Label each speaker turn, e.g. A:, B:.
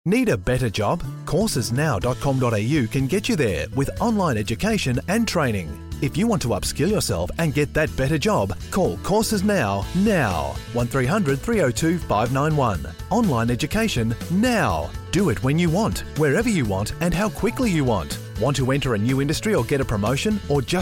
A: Need a better job? Coursesnow.com.au can get you there with online education and training. If you want to upskill yourself and get that better job, call Courses Now. 1300 302 591. Online education now. Do it when you want, wherever you want, and how quickly you want. Want to enter a new industry or get a promotion, or just